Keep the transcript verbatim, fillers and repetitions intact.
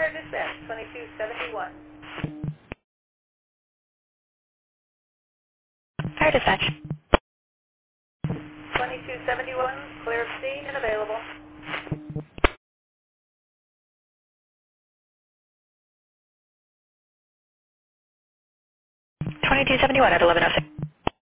Fire dispatch, twenty-two seventy-one. Fire dispatch. twenty-two seventy-one, clear of scene and available. twenty-two seventy-one at eleven oh six.